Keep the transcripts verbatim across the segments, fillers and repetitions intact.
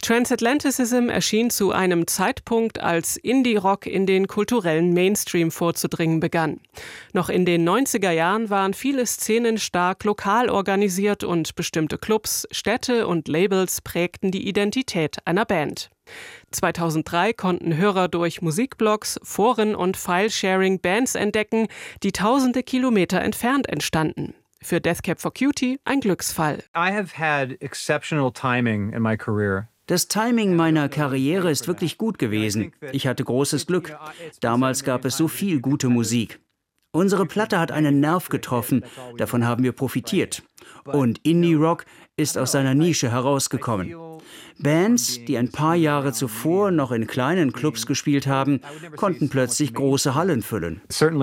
Transatlanticism erschien zu einem Zeitpunkt, als Indie-Rock in den kulturellen Mainstream vorzudringen begann. Noch in den neunziger Jahren waren viele Szenen stark lokal organisiert und bestimmte Clubs, Städte und Labels prägten die Identität einer Band. zweitausenddrei konnten Hörer durch Musikblogs, Foren und File-Sharing Bands entdecken, die tausende Kilometer entfernt entstanden. Für Death Cab for Cutie ein Glücksfall. I have had exceptional timing in my career. Das Timing meiner Karriere ist wirklich gut gewesen. Ich hatte großes Glück. Damals gab es so viel gute Musik. Unsere Platte hat einen Nerv getroffen, davon haben wir profitiert. Und Indie-Rock ist aus seiner Nische herausgekommen. Bands, die ein paar Jahre zuvor noch in kleinen Clubs gespielt haben, konnten plötzlich große Hallen füllen.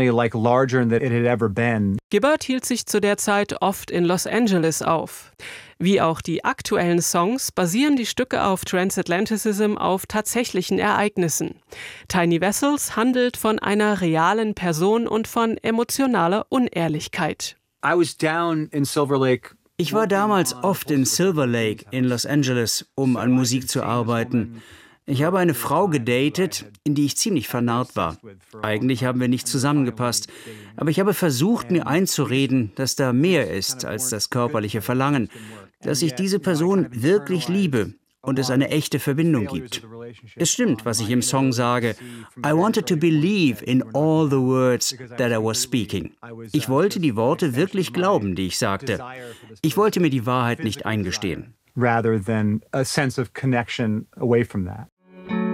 Gibbard hielt sich zu der Zeit oft in Los Angeles auf. Wie auch die aktuellen Songs basieren die Stücke auf Transatlanticism auf tatsächlichen Ereignissen. Tiny Vessels handelt von einer realen Person und von emotionaler Unehrlichkeit. I was down in Silver Lake. Ich war damals oft in Silver Lake in Los Angeles, um an Musik zu arbeiten. Ich habe eine Frau gedatet, in die ich ziemlich vernarrt war. Eigentlich haben wir nicht zusammengepasst, aber ich habe versucht, mir einzureden, dass da mehr ist als das körperliche Verlangen, dass ich diese Person wirklich liebe und es eine echte Verbindung gibt. Es stimmt, was ich im Song sage. I wanted to believe in all the words that I was speaking. Ich wollte die Worte wirklich glauben, die ich sagte. Ich wollte mir die Wahrheit nicht eingestehen. Rather than a sense of connection away from that.